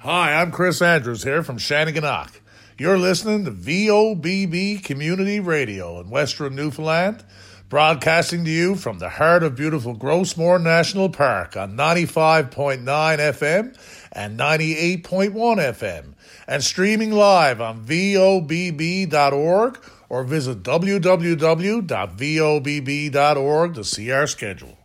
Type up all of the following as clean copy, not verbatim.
Hi, I'm Chris Andrews here from Shannegannock. You're listening to VOBB Community Radio in Western Newfoundland, broadcasting to you from the heart of beautiful Grossmore National Park on 95.9 FM and 98.1 FM, and streaming live on vobb.org or visit www.vobb.org to see our schedule.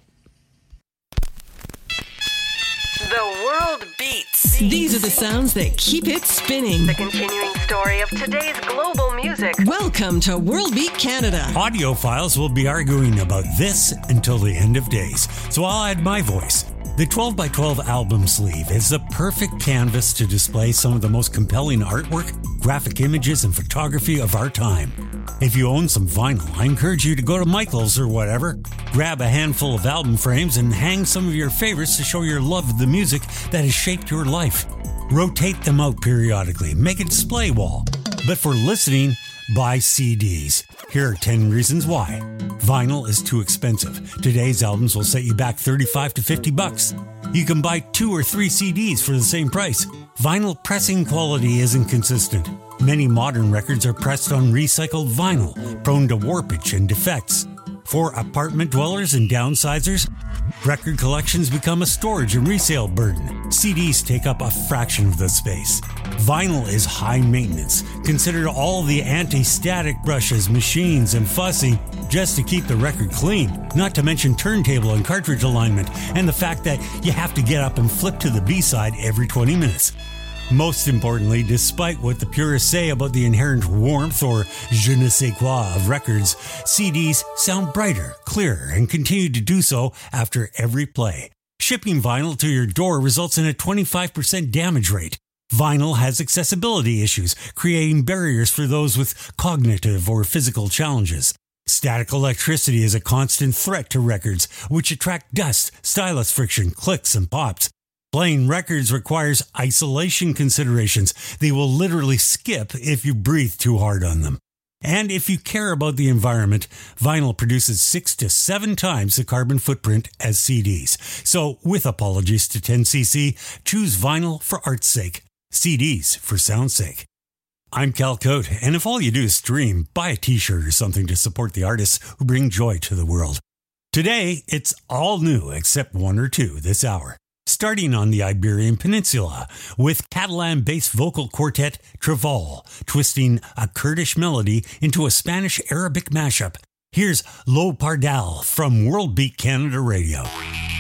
The world beats. These are the sounds that keep it spinning. The continuing story of today's global music. Welcome to World Beat Canada. Audiophiles will be arguing about this until the end of days, so I'll add my voice. The 12x12 album sleeve is the perfect canvas to display some of the most compelling artwork, graphic images, and photography of our time. If you own some vinyl, I encourage you to go to Michael's or whatever, grab a handful of album frames, and hang some of your favorites to show your love of the music that has shaped your life. Rotate them out periodically, make a display wall. But for listening, buy CDs. Here are 10 reasons why. Vinyl is too expensive. Today's albums will set you back $35 to $50. You can buy 2 or 3 CDs for the same price. Vinyl pressing quality isn't consistent. Many modern records are pressed on recycled vinyl, prone to warpage and defects. For apartment dwellers and downsizers, record collections become a storage and resale burden. CDs take up a fraction of the space. Vinyl is high maintenance. Consider all the anti-static brushes, machines, and fussing just to keep the record clean, not to mention turntable and cartridge alignment, and the fact that you have to get up and flip to the B-side every 20 minutes. Most importantly, despite what the purists say about the inherent warmth or je ne sais quoi of records, CDs sound brighter, clearer, and continue to do so after every play. Shipping vinyl to your door results in a 25% damage rate. Vinyl has accessibility issues, creating barriers for those with cognitive or physical challenges. Static electricity is a constant threat to records, which attract dust, stylus friction, clicks, and pops. Playing records requires isolation considerations. They will literally skip if you breathe too hard on them. And if you care about the environment, vinyl produces 6 to 7 times the carbon footprint as CDs. So, with apologies to 10cc, choose vinyl for art's sake, CDs for sound's sake. I'm Cal Cote, and if all you do is stream, buy a t-shirt or something to support the artists who bring joy to the world. Today, it's all new except 1 or 2 this hour. Starting on the Iberian Peninsula with Catalan-based vocal quartet Trevol, twisting a Kurdish melody into a Spanish-Arabic mashup. Here's Lo Pardal from World Beat Canada Radio.